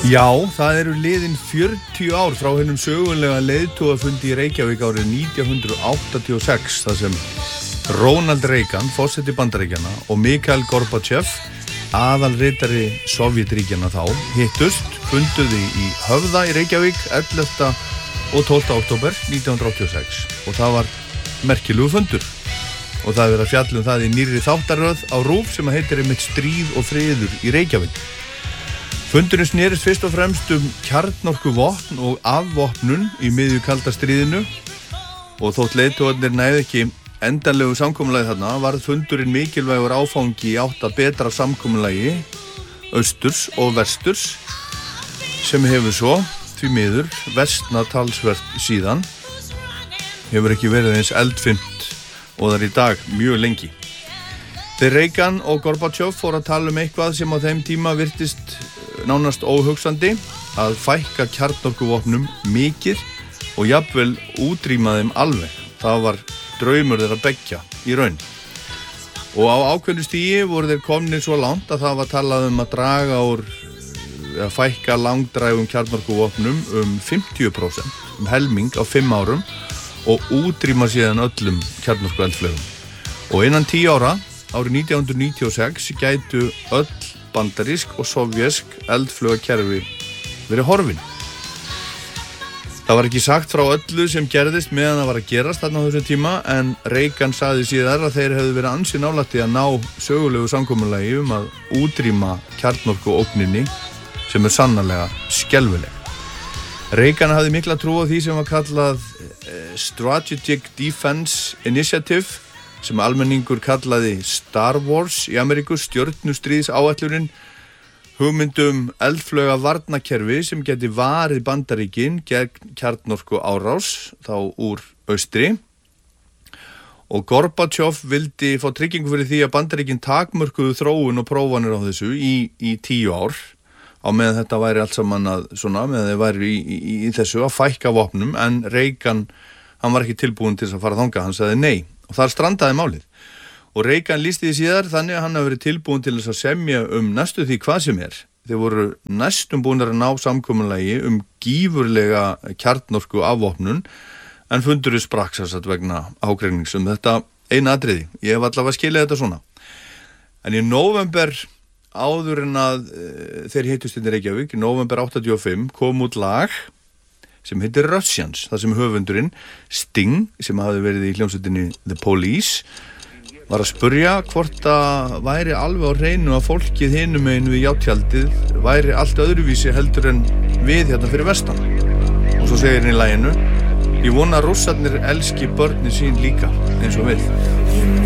Já, það eru liðin 40 ár frá hinum sögulega leiðtogafundi í Reykjavík árið 1986 þar sem Ronald Reagan, forseti Bandaríkjanna og Mikhail Gorbachev, aðalritari Sovétríkjanna þá, hittust, funduði í Höfða í Reykjavík 11. og 12. október 1986 og það var merkilegur fundur og það er verið að fjalla það í nýrri þáttaröð á RÚV sem heitir einmitt Stríð og friður í Reykjavík. Fundurinn snerist fyrst og fremst kjarnorkuvopn og afvopnun í miðju kalda stríðinu og þótt leiðtogarnir næðu ekki endanlegu samkomulagi þarna varð fundurinn mikilvægur áfangi í átt að betra samkomulagi austurs og vesturs sem hefur svo því miður versnað talsvert síðan, hefur ekki verið eins eldfimt og það í dag mjög lengi. Þeir Reagan og Gorbachev fóru að tala eitthvað sem á þeim tíma virtist nánast óhugsandi að fækka kjarnorkuvopnum mikið og jafnvel útrýma þeim alveg. Það var draumur þeirra beggja í raun. Og á ákveðnu stigi voru þeir komnir svo langt að það var talað að draga úr að fækka langdrægum kjarnorkuvopnum 50%, helming á 5 árum og útrýma síðan öllum kjarnorkueldflaugum. Og innan 10 ára, árið 1996, gætu öll bandarísk og sovjesk eldflaugakerfi verið horfin. Það var ekki sagt frá öllu sem gerðist meðan það var að gerast þarna á þessum tíma en Reagan sagði síðar að þeir hefðu verið ansi nálægt að ná sögulegu samkomulagi að útrýma kjarnorkuógninni sem sannarlega skelfileg. Reagan hafði mikla trú á því sem var kallað Strategic Defense Initiative sem almenningur kallaði Star Wars í Ameríku, stjörnustríðsáætlunin, hugmyndum eldflauga varnarkerfi sem geti varið Bandaríkin gegn kjarnorku árás, þá úr austri. Og Gorbachev vildi fá tryggingu fyrir því að Bandaríkin takmörkuðu þróun og prófanir á þessu í 10 ár, á meðan þetta væri allt saman meðan þeir væri í þessu að fækka vopnum, en Reagan, hann var ekki tilbúinn til þess að fara þangað, hann sagði nei. Og þar strandaði málið. Og Reagan lýsti því síðar þannig að hann hafi verið tilbúinn til þess að semja næstu því hvað sem er. Þeir voru næstum búinir að ná samkomulagi gífurlega kjarnorku afvopnun en fundurinn sprakk sérstaklega vegna ágreinings þetta eina atriði. Ég hef allavega skilið þetta svona. En í nóvember áður en að þeir hittust inn í Reykjavík, í nóvember 85 kom út lag sem heitir Russians, þar sem höfundurinn Sting, sem hafði verið í hljómsveitinni The Police, var að spurja hvort það væri alveg á hreinu að fólkið hinum megin við játjaldið væri allt öðruvísi heldur en við hérna fyrir vestan. Og svo segir hann í laginu: ég vona að rússarnir elski börnin sín líka eins og við.